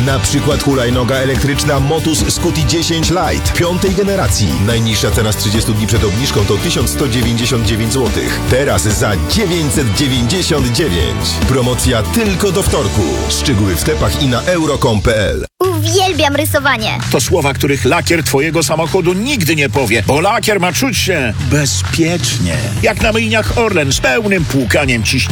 Na przykład hulajnoga elektryczna Motus Scuti 10 Lite 5. generacji. Najniższa cena z 30 dni przed obniżką to 1199 zł. Teraz za 999. Promocja tylko do wtorku. Szczegóły w sklepach i na euro.com.pl. Uwielbiam rysowanie. To słowa, których lakier twojego samochodu nigdy nie powie, bo lakier ma czuć się bezpiecznie. Jak na myjniach Orlen z pełnym płukaniem ciśnienia.